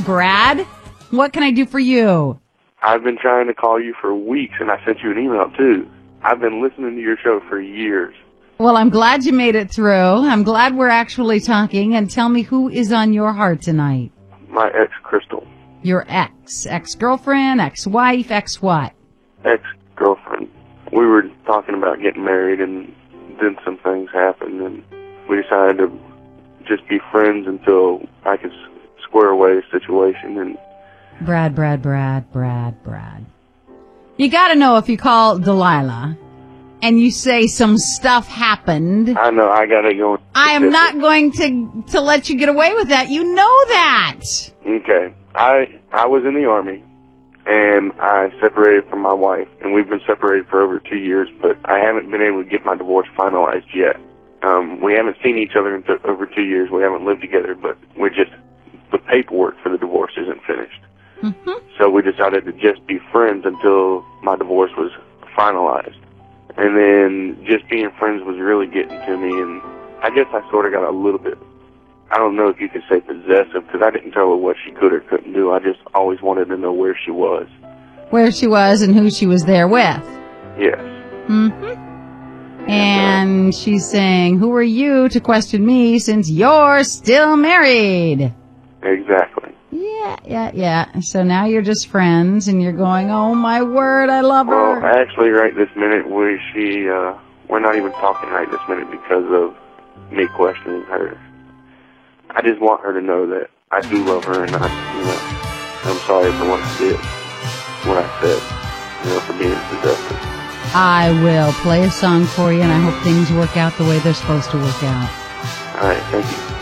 Brad. What can I do for you? I've been trying to call you for weeks, and I sent you an email, too. I've been listening to your show for years. Well, I'm glad you made it through. I'm glad we're actually talking. And tell me, who is on your heart tonight? My ex, Crystal. Your ex. Ex-girlfriend, ex-wife, ex-what? Ex-girlfriend. We were talking about getting married, and then some things happened, and we decided to just be friends until I could square away the situation. And Brad. You gotta know, if you call Delilah and you say some stuff happened, I know, I gotta go. I am not going to let you get away with that. You know that. Okay. I was in the Army, and I separated from my wife, and we've been separated for over 2 years, but I haven't been able to get my divorce finalized yet. We haven't seen each other in over 2 years. We haven't lived together, but the paperwork for the divorce isn't finished. Mm-hmm. So we decided to just be friends until my divorce was finalized. And then just being friends was really getting to me, and I guess I sort of got a little bit, I don't know if you could say possessive, because I didn't tell her what she could or couldn't do. I just always wanted to know where she was. Where she was and who she was there with. Yes. Mm-hmm. And she's saying, who are you to question me since you're still married? Exactly. Yeah. So now you're just friends, and you're going, oh, my word, I love her. Well, actually, right this minute, we're not even talking right this minute because of me questioning her. I just want her to know that I do love her, and I'm sorry for what I did, what I said, for being possessive. I will play a song for you, and I hope things work out the way they're supposed to work out. All right, thank you.